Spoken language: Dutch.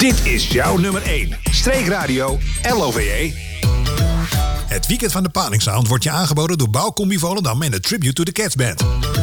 Dit is jouw nummer 1. Streekradio LOVE. Het weekend van de Palingsound wordt je aangeboden door Bouwcombi Volendam en de Tribute to the Cats Band.